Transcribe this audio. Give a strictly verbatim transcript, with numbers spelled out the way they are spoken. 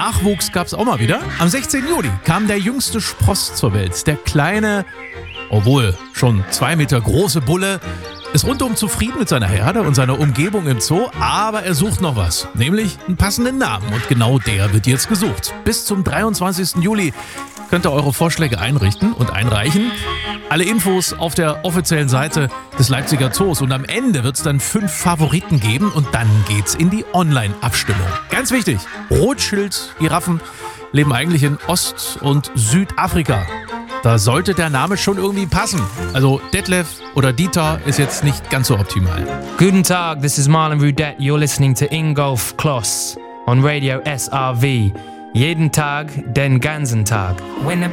Nachwuchs gab es auch mal wieder. Am sechzehnten Juli kam der jüngste Spross zur Welt. Der kleine, obwohl schon zwei Meter große Bulle ist rundum zufrieden mit seiner Herde und seiner Umgebung im Zoo, aber er sucht noch was, nämlich einen passenden Namen. Und genau der wird jetzt gesucht. Bis zum dreiundzwanzigsten Juli könnt ihr eure Vorschläge einrichten und einreichen. Alle Infos auf der offiziellen Seite des Leipziger Zoos. Und am Ende wird es dann fünf Favoriten geben und dann geht's in die Online-Abstimmung. Ganz wichtig, Rotschild-Giraffen leben eigentlich in Ost- und Südafrika. Da sollte der Name schon irgendwie passen. Also Detlef oder Dieter ist jetzt nicht ganz so optimal. Guten Tag, this is Marlon Rudette. You're listening to Ingolf Kloss on Radio S R V. Jeden Tag, den ganzen Tag. When the